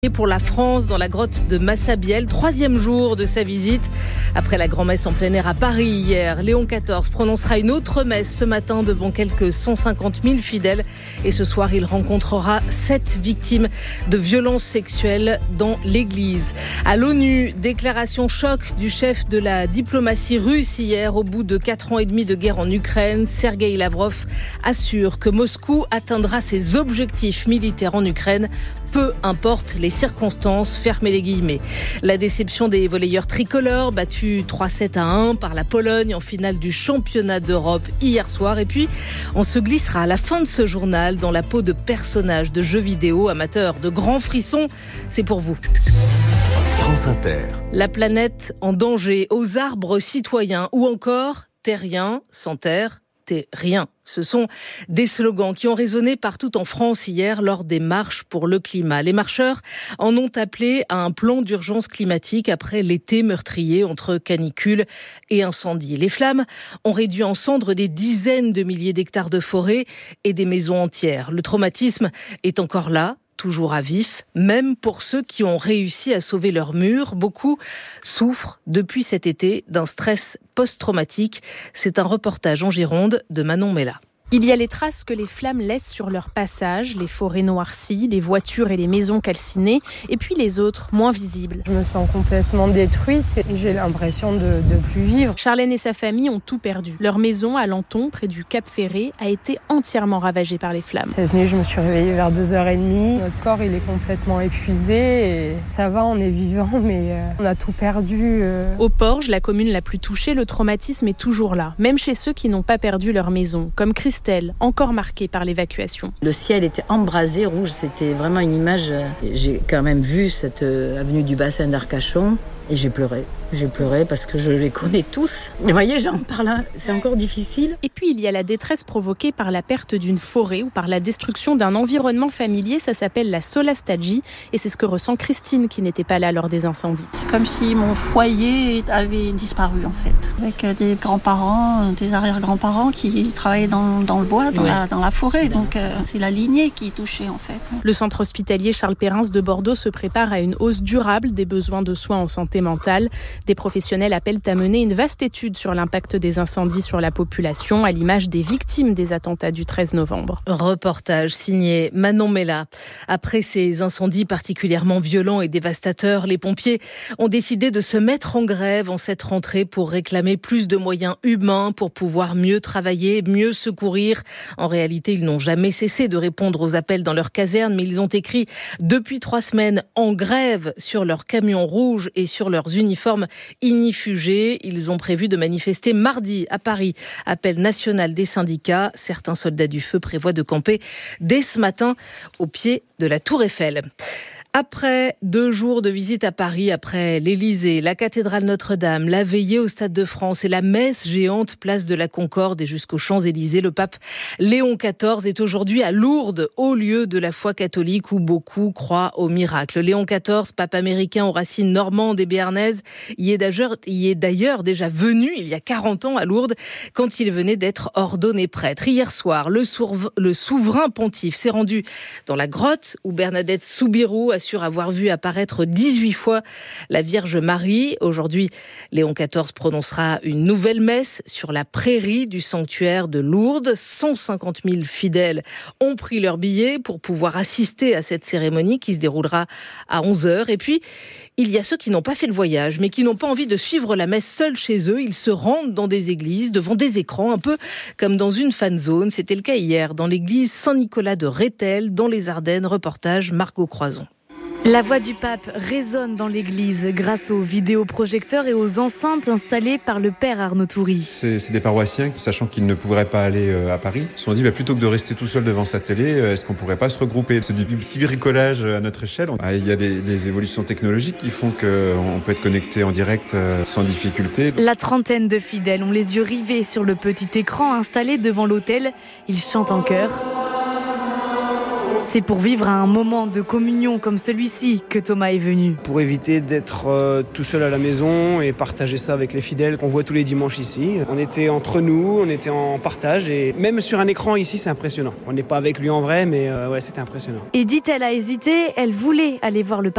Pour la France, dans la grotte de Massabielle, 3e jour de sa visite. Après la grand-messe en plein air à Paris hier, Léon XIV prononcera une autre messe ce matin devant quelques 150 000 fidèles. Et ce soir, il rencontrera 7 victimes de violences sexuelles dans l'église. À l'ONU, déclaration choc du chef de la diplomatie russe hier. Au bout de 4 ans et demi de guerre en Ukraine, Sergueï Lavrov assure que Moscou atteindra ses objectifs militaires en Ukraine. Peu importe les circonstances, fermez les guillemets. La déception des volleyeurs tricolores, battus 3-7-1 par la Pologne en finale du championnat d'Europe hier soir. Et puis, on se glissera à la fin de ce journal dans la peau de personnages de jeux vidéo, amateurs de grands frissons. C'est pour vous. France Inter. La planète en danger, aux arbres citoyens ou encore terrien sans terre. Rien. Ce sont des slogans qui ont résonné partout en France hier lors des marches pour le climat. Les marcheurs en ont appelé à un plan d'urgence climatique après l'été meurtrier entre canicule et incendie. Les flammes ont réduit en cendres des dizaines de milliers d'hectares de forêt et des maisons entières. Le traumatisme est encore là, toujours à vif, même pour ceux qui ont réussi à sauver leurs murs. Beaucoup souffrent depuis cet été d'un stress post-traumatique. C'est un reportage en Gironde de Manon Mella. Il y a les traces que les flammes laissent sur leur passage, les forêts noircies, les voitures et les maisons calcinées, et puis les autres, moins visibles. Je me sens complètement détruite et j'ai l'impression de plus vivre. Charlène et sa famille ont tout perdu. Leur maison à Lanton, près du Cap Ferré, a été entièrement ravagée par les flammes. Cette nuit, je me suis réveillée vers 2h30. Notre corps, il est complètement épuisé. Et ça va, on est vivant, mais on a tout perdu. Au Porge, la commune la plus touchée, le traumatisme est toujours là, même chez ceux qui n'ont pas perdu leur maison, comme Christelle, encore marquée par l'évacuation. Le ciel était embrasé, rouge, c'était vraiment une image. J'ai quand même vu cette avenue du bassin d'Arcachon et j'ai pleuré. J'ai pleuré parce que je les connais tous. Vous voyez, j'en parle, c'est encore difficile. Et puis, il y a la détresse provoquée par la perte d'une forêt ou par la destruction d'un environnement familier. Ça s'appelle la solastalgie. Et c'est ce que ressent Christine, qui n'était pas là lors des incendies. C'est comme si mon foyer avait disparu, en fait. Avec des grands-parents, des arrière-grands-parents qui travaillaient dans le bois, dans la forêt. Donc, c'est la lignée qui est touchée, en fait. Le centre hospitalier Charles Perrins de Bordeaux se prépare à une hausse durable des besoins de soins en santé mentale. Des professionnels appellent à mener une vaste étude sur l'impact des incendies sur la population, à l'image des victimes des attentats du 13 novembre. Reportage signé Manon Mella. Après ces incendies particulièrement violents et dévastateurs, les pompiers ont décidé de se mettre en grève en cette rentrée pour réclamer plus de moyens humains pour pouvoir mieux travailler, mieux secourir. En réalité, ils n'ont jamais cessé de répondre aux appels dans leur caserne, mais ils ont écrit depuis 3 semaines en grève sur leurs camions rouges et sur leurs uniformes inifugés. Ils ont prévu de manifester mardi à Paris. Appel national des syndicats. Certains soldats du feu prévoient de camper dès ce matin au pied de la Tour Eiffel. Après 2 jours de visite à Paris, après l'Élysée, la cathédrale Notre-Dame, la veillée au Stade de France et la messe géante place de la Concorde et jusqu'aux Champs-Élysées, le pape Léon XIV est aujourd'hui à Lourdes, haut lieu de la foi catholique où beaucoup croient au miracle. Léon XIV, pape américain aux racines normandes et béarnaises, y est d'ailleurs déjà venu il y a 40 ans à Lourdes quand il venait d'être ordonné prêtre. Hier soir, le souverain pontife s'est rendu dans la grotte où Bernadette Soubirous assure avoir vu apparaître 18 fois la Vierge Marie. Aujourd'hui, Léon XIV prononcera une nouvelle messe sur la prairie du sanctuaire de Lourdes. 150 000 fidèles ont pris leur billet pour pouvoir assister à cette cérémonie qui se déroulera à 11h. Et puis, il y a ceux qui n'ont pas fait le voyage, mais qui n'ont pas envie de suivre la messe seuls chez eux. Ils se rendent dans des églises, devant des écrans, un peu comme dans une fan zone. C'était le cas hier dans l'église Saint-Nicolas de Rethel, dans les Ardennes. Reportage Margot Croison. La voix du pape résonne dans l'église grâce aux vidéoprojecteurs et aux enceintes installées par le père Arnaud Toury. C'est des paroissiens, sachant qu'ils ne pourraient pas aller à Paris, se sont dit plutôt que de rester tout seul devant sa télé, est-ce qu'on ne pourrait pas se regrouper? C'est du petit bricolage à notre échelle. Il y a des évolutions technologiques qui font qu'on peut être connecté en direct sans difficulté. La trentaine de fidèles ont les yeux rivés sur le petit écran installé devant l'autel. Ils chantent en chœur. C'est pour vivre un moment de communion comme celui-ci que Thomas est venu. Pour éviter d'être tout seul à la maison et partager ça avec les fidèles qu'on voit tous les dimanches ici. On était entre nous, on était en partage et même sur un écran ici, c'est impressionnant. On n'est pas avec lui en vrai, mais ouais, c'était impressionnant. Edith, elle a hésité, elle voulait aller voir le